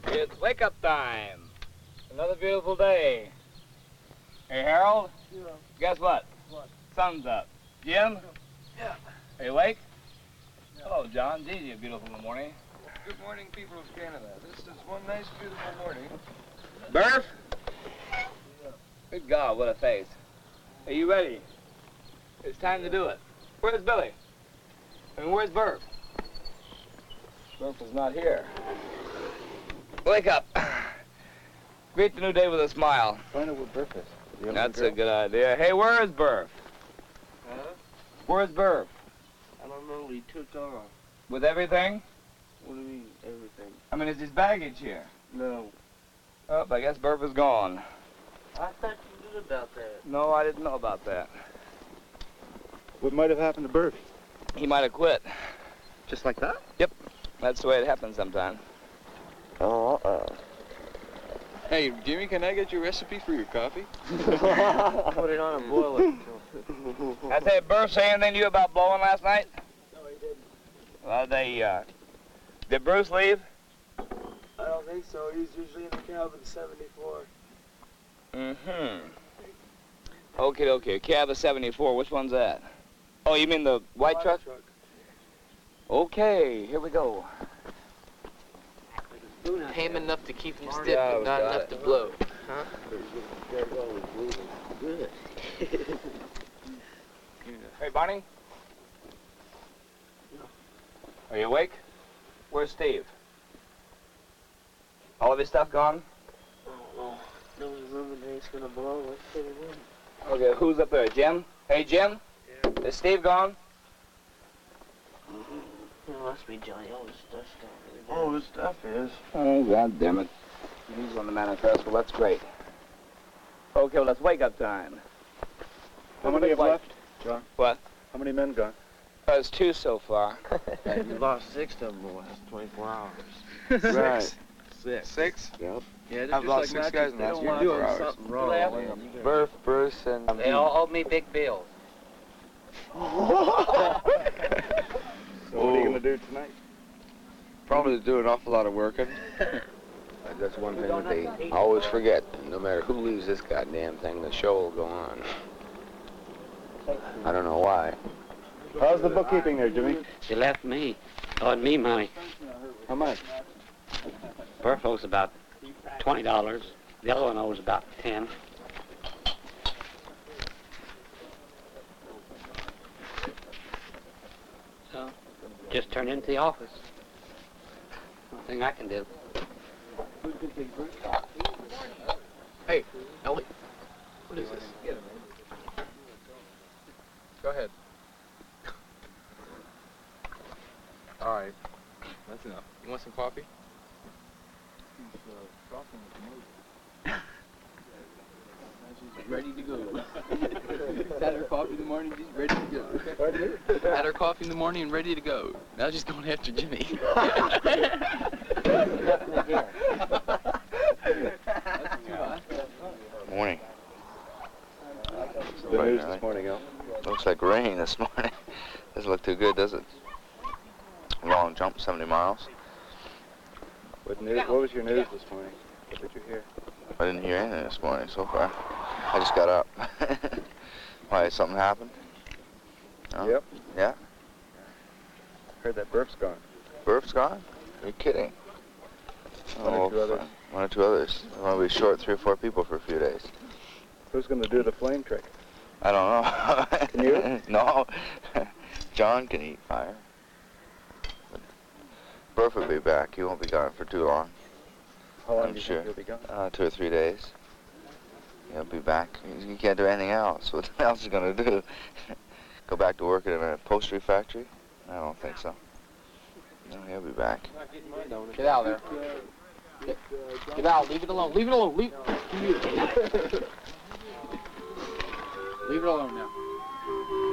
It's wake-up time. Another beautiful day. Hey, Harold? Yeah. Guess what? What? Sun's up. Jim? Yeah. Are you awake? Yeah. Hello, John. Gee, you're beautiful in the morning. Good morning, people of Canada. This is one nice, beautiful morning. Burf? Yeah. Good God, what a face. Are you ready? It's time to do it. Where's Billy? I mean, where's Burf? Burf is not here. Wake up. Greet the new day with a smile. Find out what Burf is. That's a good idea. Hey, where is Burf? Huh? Where's Burf? I don't know. He took off. With everything? What do you mean, everything? I mean, is his baggage here? No. Oh, I guess Burf is gone. I thought you knew about that. No, I didn't know about that. What might have happened to Burf? He might have quit. Just like that? Yep. That's the way it happens sometimes. Oh, Hey, Jimmy, can I get your recipe for your coffee? Put it on and boil it. I say, Burf say anything to you about blowing last night? No, he didn't. Well, did Bruce leave? I don't think so. He's usually in the cabin 74. Mm-hmm. Okay. Cab of 74. Which one's that? Oh, you mean the white truck? Okay, here we go. Pay him enough to keep him stiff, Yeah, but not got enough it. to blow. Huh? Good. Hey, Barney? Are you awake? Where's Steve? All of his stuff gone? No one's room and he's gonna blow. Let's put it in. Okay, who's up there? Jim? Hey, Jim? Yeah. Is Steve gone? It must be Johnny. All his stuff's gone. Oh, his stuff is. Oh, God damn it. He's on the manifest. Well, that's great. Okay, well, it's wake-up time. How many have left, John? What? How many men gone? There's 2 so far. You lost 6 of them in the last 24 hours. Right. 6. 6? Yep. Yeah, I've lost 6 guys in the last 24 hours. Something wrong. Burf, Bruce, and... They all owe me big bills. So what are you going to do tonight? Probably do an awful lot of working. That's one thing that they always forget. No matter who leaves this goddamn thing, the show will go on. I don't know why. How's the bookkeeping there, Jimmy? She left me, owed me money. How much? Burf owes about $20. The other one owes about 10. So, just turn into the office. Nothing I can do. Hey, Ellie. What is this? Go ahead. All right. That's enough. You want some coffee? Ready to go. Had her coffee in the morning, she's ready to go. Had her coffee in the morning and ready to go. Now she's going after Jimmy. Morning. The news this morning, Al. Looks like rain this morning. Doesn't look too good, does it? Long jump, 70 miles. What was your news this morning? What did you hear? I didn't hear anything this morning so far. I just got up. Why, something happened? No? Yep. Yeah? Heard that Burf's gone. Burf's gone? Are you kidding? One or two others. One or two others. I'm going to be short 3 or 4 people for a few days. Who's going to do the flame trick? I don't know. Can you? No. John can eat fire. But Burf will be back. He won't be gone for too long. How long I'm do you sure. think he'll be gone? 2 or 3 days. He'll be back. He can't do anything else. What else is he going to do? Go back to work in a upholstery factory? I don't think so. No, he'll be back. Get out of there. Get out. Leave it alone. Leave it alone. Leave it alone now.